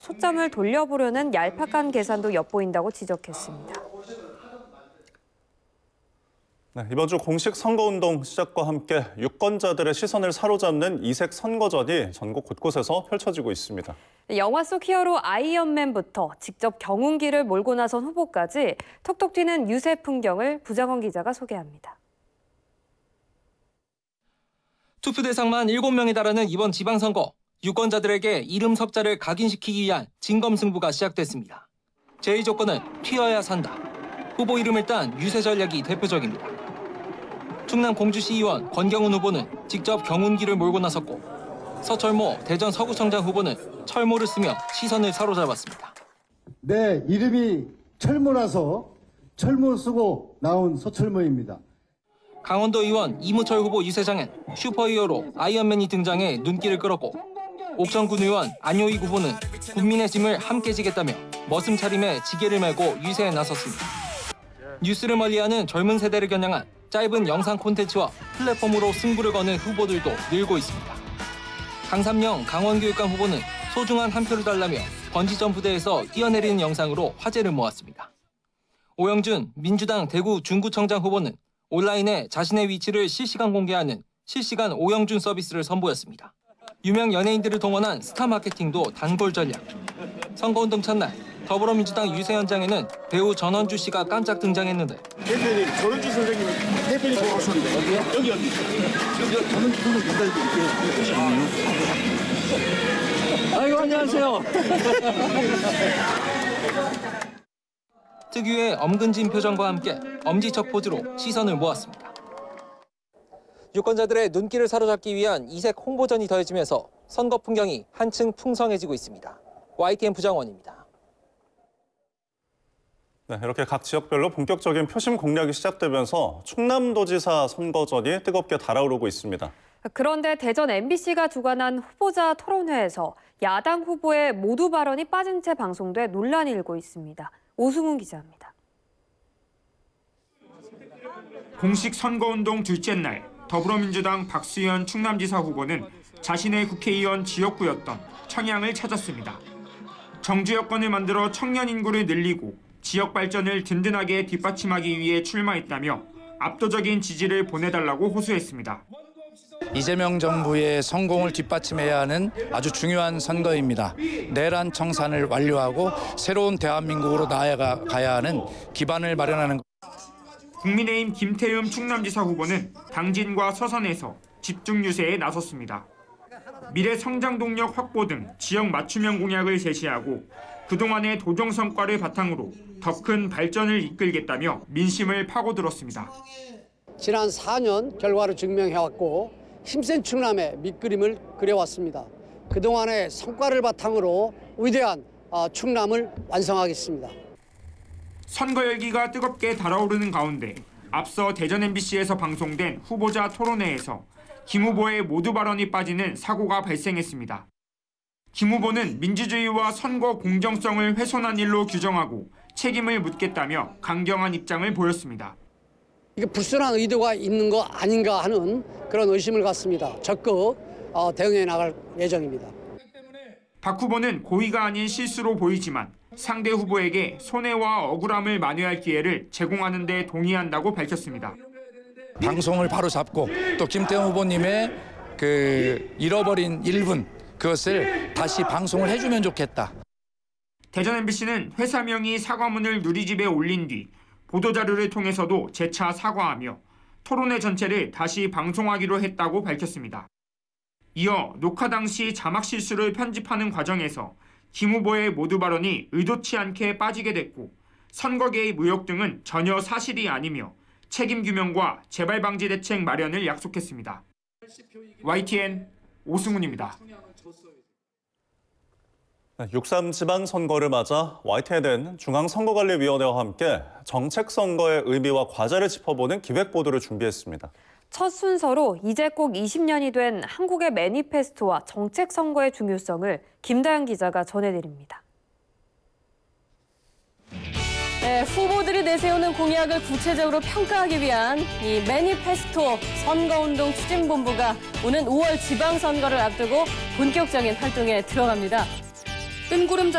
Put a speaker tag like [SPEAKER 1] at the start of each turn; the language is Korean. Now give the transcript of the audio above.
[SPEAKER 1] 초점을 돌려보려는 얄팍한 계산도 엿보인다고 지적했습니다.
[SPEAKER 2] 네, 이번 주 공식 선거운동 시작과 함께 유권자들의 시선을 사로잡는 이색 선거전이 전국 곳곳에서 펼쳐지고 있습니다.
[SPEAKER 1] 영화 속 히어로 아이언맨부터 직접 경운기를 몰고 나선 후보까지 톡톡 튀는 유세 풍경을 부장원 기자가 소개합니다.
[SPEAKER 3] 투표 대상만 7명에 달하는 이번 지방선거. 유권자들에게 이름 석자를 각인시키기 위한 진검승부가 시작됐습니다. 제의 조건은 튀어야 산다. 후보 이름을 딴 유세 전략이 대표적입니다. 충남 공주시의원 권경훈 후보는 직접 경운기를 몰고 나섰고 서철모 대전 서구청장 후보는 철모를 쓰며 시선을 사로잡았습니다.
[SPEAKER 4] 내 이름이 철모라서 철모 쓰고 나온 서철모입니다.
[SPEAKER 3] 강원도 의원 이무철 후보 유세장엔 슈퍼히어로 아이언맨이 등장해 눈길을 끌었고 옥천군 의원 안효익 후보는 국민의 짐을 함께 지겠다며 머슴 차림에 지게를 메고 유세에 나섰습니다. 뉴스를 멀리하는 젊은 세대를 겨냥한 짧은 영상 콘텐츠와 플랫폼으로 승부를 거는 후보들도 늘고 있습니다. 강삼영 강원교육감 후보는 소중한 한 표를 달라며 번지점프대에서 뛰어내리는 영상으로 화제를 모았습니다. 오영준 민주당 대구 중구청장 후보는 온라인에 자신의 위치를 실시간 공개하는 실시간 오영준 서비스를 선보였습니다. 유명 연예인들을 동원한 스타 마케팅도 단골 전략. 선거운동 첫날 더불어민주당 유세 현장에는 배우 전원주 씨가 깜짝 등장했는데
[SPEAKER 5] 대표님, 전원주 선생님 대표님 보고 오셨는데 어디요? 여기. 전원주 선생님 기다리고
[SPEAKER 3] 아이고 안녕하세요. 특유의 엄근진 표정과 함께 엄지척 포즈로 시선을 모았습니다. 유권자들의 눈길을 사로잡기 위한 이색 홍보전이 더해지면서 선거 풍경이 한층 풍성해지고 있습니다. YTN 부장원입니다.
[SPEAKER 2] 네, 이렇게 각 지역별로 본격적인 표심 공략이 시작되면서 충남도지사 선거전이 뜨겁게 달아오르고 있습니다.
[SPEAKER 1] 그런데 대전 MBC가 주관한 후보자 토론회에서 야당 후보의 모두 발언이 빠진 채 방송돼 논란이 일고 있습니다. 오승훈 기자입니다.
[SPEAKER 6] 공식 선거운동 둘째 날 더불어민주당 박수현 충남지사 후보는 자신의 국회의원 지역구였던 청양을 찾았습니다. 정주 여건을 만들어 청년 인구를 늘리고 지역 발전을 든든하게 뒷받침하기 위해 출마했다며 압도적인 지지를 보내달라고 호소했습니다.
[SPEAKER 7] 이재명 정부의 성공을 뒷받침해야 하는 아주 중요한 선거입니다. 내란 청산을 완료하고 새로운 대한민국으로 나아가야 하는 기반을 마련하는 것.
[SPEAKER 6] 국민의힘 김태흠 충남지사 후보는 당진과 서산에서 집중 유세에 나섰습니다. 미래 성장 동력 확보 등 지역 맞춤형 공약을 제시하고 그동안의 도정 성과를 바탕으로 더 큰 발전을 이끌겠다며 민심을 파고들었습니다.
[SPEAKER 8] 지난 4년 결과를 증명해왔고 힘센 충남의 밑그림을 그려왔습니다. 그동안의 성과를 바탕으로 위대한 충남을 완성하겠습니다.
[SPEAKER 6] 선거 열기가 뜨겁게 달아오르는 가운데 앞서 대전 MBC에서 방송된 후보자 토론회에서 김 후보의 모두 발언이 빠지는 사고가 발생했습니다. 김 후보는 민주주의와 선거 공정성을 훼손한 일로 규정하고 책임을 묻겠다며 강경한 입장을 보였습니다.
[SPEAKER 8] 이게 불순한 의도가 있는 거 아닌가 하는 그런 의심을 갖습니다. 적극 대응해 나갈 예정입니다.
[SPEAKER 6] 박 후보는 고의가 아닌 실수로 보이지만 상대 후보에게 손해와 억울함을 만회할 기회를 제공하는 데 동의한다고 밝혔습니다.
[SPEAKER 7] 방송을 바로 잡고 또 김태형 후보님의 잃어버린 1분 그것을 다시 방송을 해주면 좋겠다.
[SPEAKER 6] 대전 MBC는 회사명이 사과문을 누리집에 올린 뒤 보도자료를 통해서도 재차 사과하며 토론회 전체를 다시 방송하기로 했다고 밝혔습니다. 이어 녹화 당시 자막 실수를 편집하는 과정에서 김 후보의 모두 발언이 의도치 않게 빠지게 됐고 선거 개입 의혹 등은 전혀 사실이 아니며 책임 규명과 재발 방지 대책 마련을 약속했습니다. YTN 오승훈입니다.
[SPEAKER 2] 6.3 지방선거를 맞아 YTN은 중앙선거관리위원회와 함께 정책선거의 의미와 과제를 짚어보는 기획보도를 준비했습니다.
[SPEAKER 1] 첫 순서로 이제 꼭 20년이 된 한국의 매니페스토와 정책선거의 중요성을 김다연 기자가 전해드립니다.
[SPEAKER 9] 네, 후보들이 내세우는 공약을 구체적으로 평가하기 위한 이 매니페스토 선거운동 추진본부가 오는 5월 지방선거를 앞두고 본격적인 활동에 들어갑니다. 뜬구름